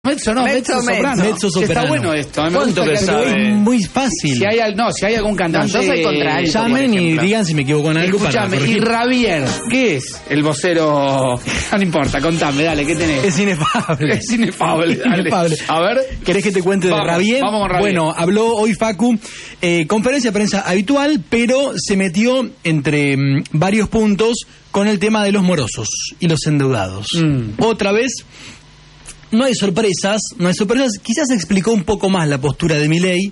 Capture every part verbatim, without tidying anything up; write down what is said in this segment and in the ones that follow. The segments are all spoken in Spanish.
Mezzo no, mezzo, mezzo soprano. mezzo soprano. Está bueno esto. Me ¿Cuánto gusta que sabe? Es muy fácil. Si hay, al- no, si hay algún cantante... No, yo soy contra eso, Llamen y digan si me equivoco en algo para Escuchame, y corregir. Ravier, ¿qué es el vocero? No importa, contame, dale, ¿qué tenés? Es inefable. Es inefable, dale. Inefable. A ver. ¿Querés que te cuente Vamos, de Rabier? vamos con Rabier. Bueno, habló hoy Facu, eh, conferencia de prensa habitual, pero se metió entre mm, varios puntos con el tema de los morosos y los endeudados. Mm. Otra vez, no hay sorpresas, no hay sorpresas. Quizás explicó un poco más la postura de Milei,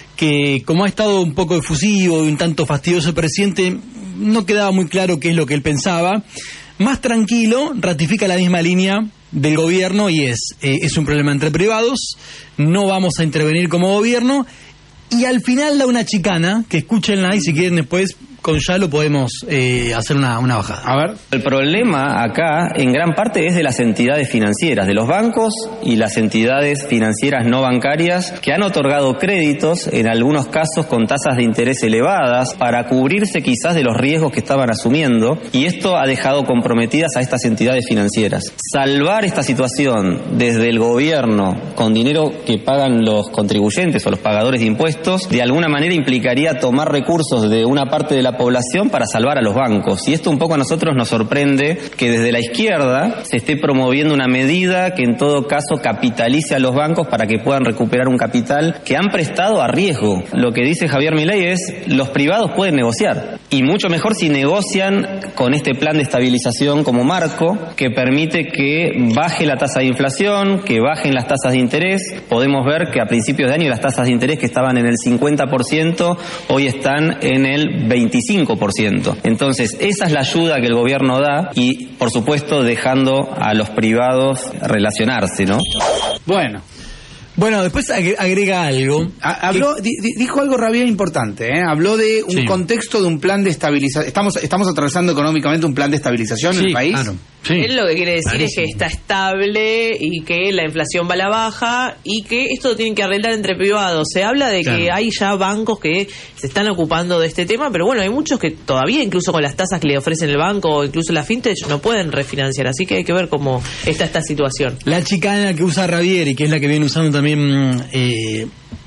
que como ha estado un poco efusivo y un tanto fastidioso el presidente, no quedaba muy claro qué es lo que él pensaba. Más tranquilo, ratifica la misma línea del gobierno y es, eh, es un problema entre privados, no vamos a intervenir como gobierno, y al final da una chicana, que escúchenla y si quieren después con ya lo podemos eh, hacer una, una bajada. A ver. El problema acá, en gran parte, es de las entidades financieras, de los bancos y las entidades financieras no bancarias que han otorgado créditos, en algunos casos con tasas de interés elevadas, para cubrirse quizás de los riesgos que estaban asumiendo, y esto ha dejado comprometidas a estas entidades financieras. Salvar esta situación desde el gobierno con dinero que pagan los contribuyentes o los pagadores de impuestos, de alguna manera implicaría tomar recursos de una parte de la población para salvar a los bancos. Y esto un poco a nosotros nos sorprende, que desde la izquierda se esté promoviendo una medida que en todo caso capitalice a los bancos para que puedan recuperar un capital que han prestado a riesgo. Lo que dice Javier Milei es: los privados pueden negociar, y mucho mejor si negocian con este plan de estabilización como marco, que permite que baje la tasa de inflación, que bajen las tasas de interés. Podemos ver que a principios de año las tasas de interés que estaban en el cincuenta por ciento hoy están en el veinticinco por ciento. Entonces, esa es la ayuda que el gobierno da, y por supuesto dejando a los privados relacionarse, ¿no? Bueno. Bueno, después ag- agrega algo. Ha- Habló, di- di- dijo algo Rabier importante, ¿eh? Habló de un Sí. contexto de un plan de estabilización. Estamos, estamos atravesando económicamente un plan de estabilización en Sí, el país. claro. Sí. Él lo que quiere decir Clarísimo. es que está estable y que la inflación va a la baja y que esto lo tienen que arreglar entre privados. Se habla de que Claro. hay ya bancos que se están ocupando de este tema, pero bueno, hay muchos que todavía, incluso con las tasas que le ofrecen el banco o incluso la fintech, no pueden refinanciar. Así que hay que ver cómo está esta situación. La chicana que usa Rabier y que es la que viene usando también eh,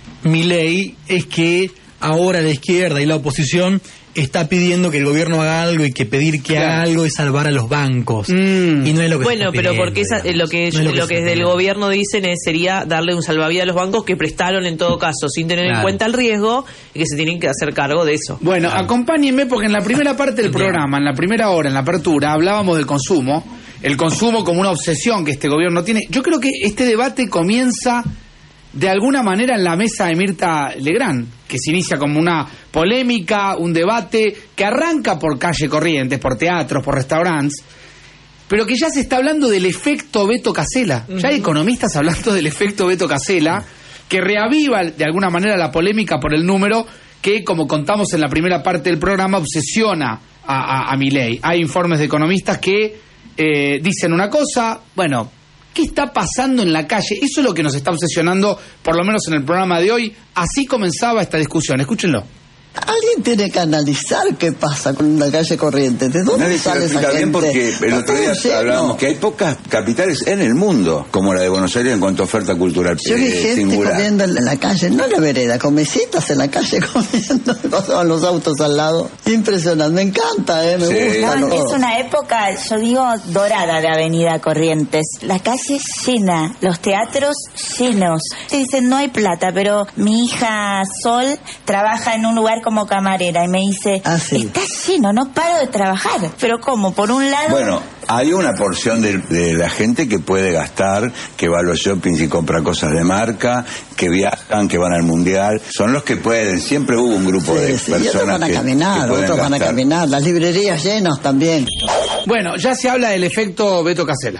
Milei es que ahora la izquierda y la oposición está pidiendo que el gobierno haga algo, y que pedir que Claro. haga algo es salvar a los bancos. Mm. Y no es lo que se Bueno, está pero pidiendo, porque esa- digamos. lo que No es lo se que está desde el pidiendo. gobierno dicen es sería darle un salvavidas a los bancos que prestaron en todo caso sin tener en Claro. cuenta el riesgo y que se tienen que hacer cargo de eso. Bueno, acompáñenme porque en la primera parte del programa, en la primera hora, en la apertura, hablábamos del consumo. El consumo como una obsesión que este gobierno tiene. Yo creo que este debate comienza de alguna manera en la mesa de Mirta Legrand, que se inicia como una polémica, un debate que arranca por calle Corrientes, por teatros, por restaurantes, pero que ya se está hablando del efecto Beto Casella. Ya hay economistas hablando del efecto Beto Casella, que reaviva de alguna manera la polémica por el número que, como contamos en la primera parte del programa, obsesiona a, a, a Milei. Hay informes de economistas que eh, dicen una cosa, bueno, ¿qué está pasando en la calle? Eso es lo que nos está obsesionando, por lo menos en el programa de hoy. Así comenzaba esta discusión. Escúchenlo. Alguien tiene que analizar qué pasa con la calle Corrientes. ¿De dónde Nadie se lo sale esa explica bien gente? porque el Está otro día todo lleno. hablábamos que hay pocas capitales en el mundo, como la de Buenos Aires en cuanto a oferta cultural Yo vi eh, gente singular. comiendo en la calle, no en la vereda, con mesitas en la calle comiendo, pasaban los autos al lado. Impresionante, me encanta, eh, me Sí. gusta. No, todo. es una época, yo digo, dorada de Avenida Corrientes. La calle llena, los teatros llenos. Se dicen, no hay plata, pero mi hija Sol trabaja en un lugar como camarera y me dice, Ah, sí. está lleno, no paro de trabajar. Pero ¿cómo? Por un lado... Bueno, hay una porción de, de la gente que puede gastar, que va a los shoppings y compra cosas de marca, que viajan, que van al mundial. Son los que pueden. Siempre hubo un grupo de Sí, sí, y otros personas van a que, caminar, que pueden otros van a gastar. caminar, las librerías llenas también. Bueno, ya se habla del efecto Beto Casella.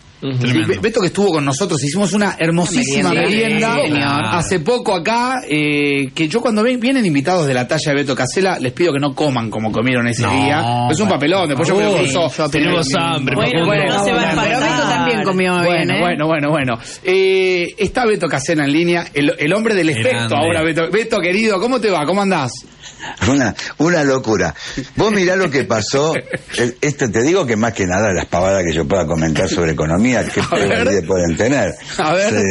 Be- Beto, que estuvo con nosotros, hicimos una hermosísima Una merienda. merienda Sí, señor. hace poco acá, eh, que yo cuando ven- vienen invitados de la talla de Beto Casella, les pido que no coman como comieron ese No, día. Es un papelón, después yo me lo favor. cruzo. Tenemos hambre, Bueno, Facundo. bueno, no se va a Bueno, espantar. Beto también comió Bueno, bueno, bueno, bueno. Eh, está Beto Casella en línea, el, el hombre del efecto Grande. ahora, Beto. Beto, querido, ¿cómo te va? ¿Cómo andás? Una, una locura. Vos mirá lo que pasó. Eh, Esto te digo que más que nada las pavadas que yo pueda comentar sobre economía, que A ver. pueden tener. A ver. Sí.